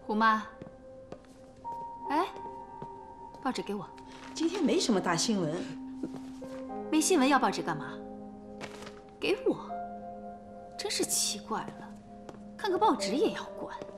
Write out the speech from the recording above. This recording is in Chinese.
虎妈，哎，报纸给我。 今天没什么大新闻， 没新闻要报纸干嘛？给我，真是奇怪了，看个报纸也要管。